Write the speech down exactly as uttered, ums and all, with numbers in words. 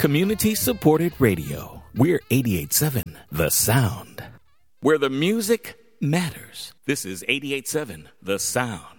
Community-supported radio. We're eighty-eight point seven The Sound, where the music matters. This is eighty-eight point seven The Sound.